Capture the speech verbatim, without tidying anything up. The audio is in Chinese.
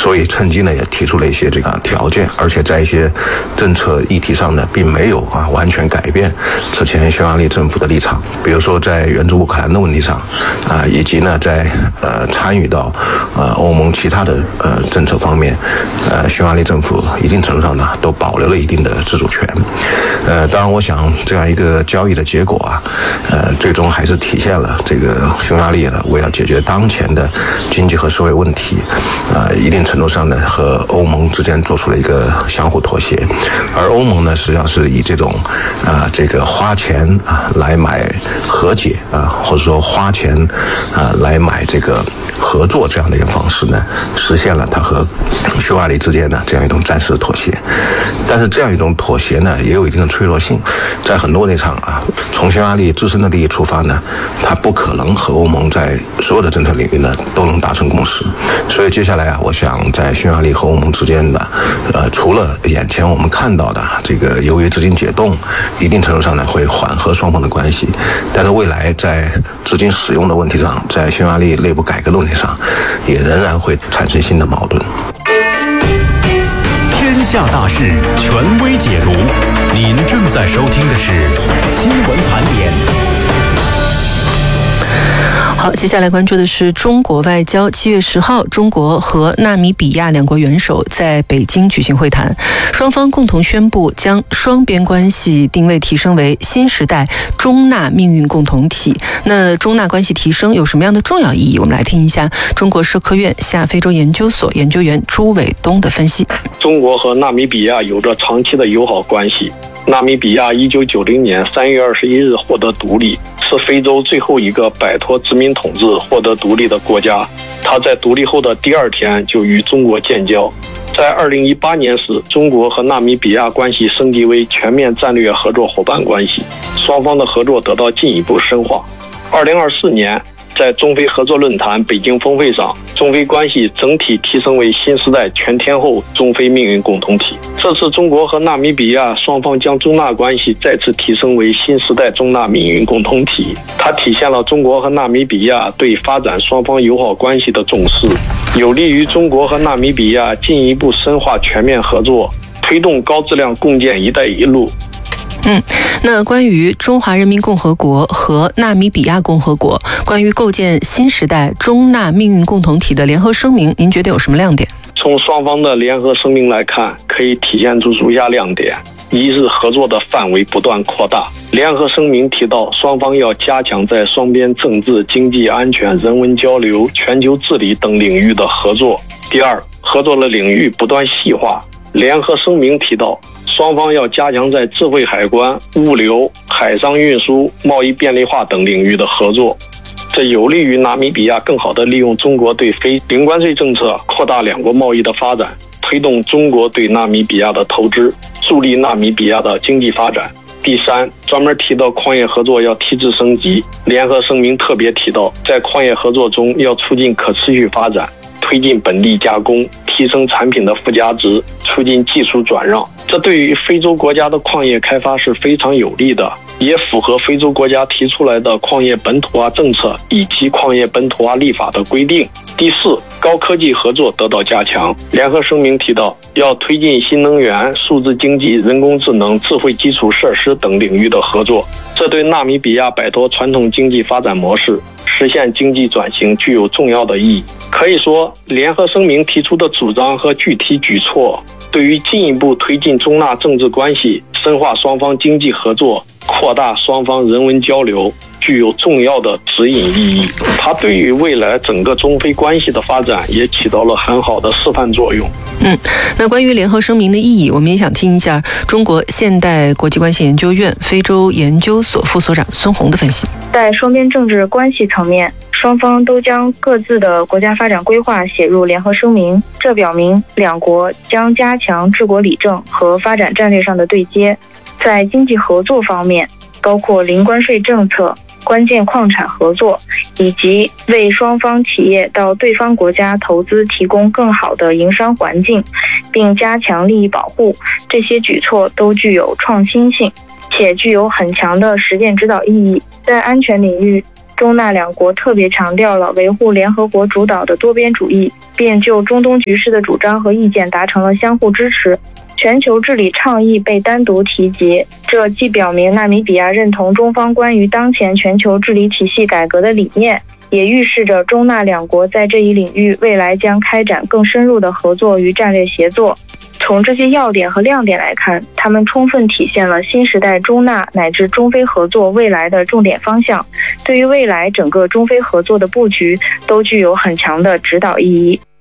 所以趁机呢也提出了一些这个条件，而且在一些政策议题上呢，并没有啊完全改变之前匈牙利政府的立场。比如说在援助乌克兰的问题上，啊，以及呢在呃参与到呃欧盟其他的呃政策方面，呃匈牙利政府一定程度上呢都保留了一定的自主权。呃，当然，我想这样一个交易的结果啊，呃，最终还是体现了这个匈牙利呢，为了解决当前的经济和社会问题，呃，一定程度上呢和欧盟之间做出了一个相互妥协，而欧盟呢实际上是以这种啊、呃、这个花钱啊来买和解啊，或者说花钱啊来买这个合作这样的一个方式呢，实现了它和匈牙利之间的这样一种暂时的妥协。但是这样一种妥协呢，也有一定的脆弱性，在很多问题上啊，从匈牙利自身的利益出发呢，它不可能和欧盟在所有的政策领域呢都能达成共识。所以接下来啊，我想在匈牙利和欧盟之间的，呃，除了眼前我们看到的这个由于资金解冻，一定程度上呢会缓和双方的关系，但是未来在资金使用的问题上，在匈牙利内部改革的问题上，也仍然会产生新的矛盾。 天下大事，权威解读。您正在收听的是新闻盘点。 好，接下来关注的是中国外交。七月十号，中国和纳米比亚两国元首在北京举行会谈，双方共同宣布将双边关系定位提升为新时代中纳命运共同体。那中纳关系提升有什么样的重要意义？我们来听一下中国社科院下非洲研究所研究员朱伟东的分析。 中国和纳米比亚有着长期的友好关系。纳米比亚一九九零年三月二十一日获得独立，是非洲最后一个摆脱殖民统治获得独立的国家。它在独立后的第二天就与中国建交。在二零一八年时，中国和纳米比亚关系升级为全面战略合作伙伴关系，双方的合作得到进一步深化。二零二四年，在中非合作论坛北京峰会上，中非关系整体提升为新时代全天候中非命运共同体。这次中国和纳米比亚双方将中纳关系再次提升为新时代中纳命运共同体，它体现了中国和纳米比亚对发展双方友好关系的重视，有利于中国和纳米比亚进一步深化全面合作，推动高质量共建“一带一路”。 嗯，那关于中华人民共和国和纳米比亚共和国关于构建新时代中纳命运共同体的联合声明，您觉得有什么亮点？ 从双方的联合声明来看，可以体现出如下亮点：一是合作的范围不断扩大。联合声明提到，双方要加强在双边政治、经济、安全、人文交流、全球治理等领域的合作。第二，合作的领域不断细化。联合声明提到，双方要加强在智慧海关、物流、海上运输、贸易便利化等领域的合作，这有利于纳米比亚更好地利用中国对非零关税政策，扩大两国贸易的发展，推动中国对纳米比亚的投资，助力纳米比亚的经济发展。第三，专门提到矿业合作要提质升级。联合声明特别提到，在矿业合作中要促进可持续发展，推进本地加工，提升产品的附加值，促进技术转让。这对于非洲国家的矿业开发是非常有利的，也符合非洲国家提出来的矿业本土化政策以及矿业本土化立法的规定。第四，高科技合作得到加强。联合声明提到，要推进新能源、数字经济、人工智能、智慧基础设施等领域的合作，这对纳米比亚摆脱传统经济发展模式，实现经济转型具有重要的意义。可以说，联合声明提出的主张和具体举措，对于进一步推进中纳政治关系、深化双方经济合作、扩大双方人文交流，具有重要的指引意义。它对于未来整个中非关系的发展也起到了很好的示范作用。 嗯，那关于联合声明的意义，我们也想听一下中国现代国际关系研究院非洲研究所副所长孙红的分析。 在双边政治关系层面，双方都将各自的国家发展规划写入联合声明，这表明两国将加强治国理政和发展战略上的对接。在经济合作方面，包括零关税政策、关键矿产合作，以及为双方企业到对方国家投资提供更好的营商环境，并加强利益保护，这些举措都具有创新性，且具有很强的实践指导意义。在安全领域， 中纳两国特别强调了维护联合国主导的多边主义，并就中东局势的主张和意见达成了相互支持。全球治理倡议被单独提及，这既表明纳米比亚认同中方关于当前全球治理体系改革的理念，也预示着中纳两国在这一领域未来将开展更深入的合作与战略协作。从这些要点和亮点来看，它们充分体现了新时代中纳乃至中非合作未来的重点方向，对于未来整个中非合作的布局都具有很强的指导意义。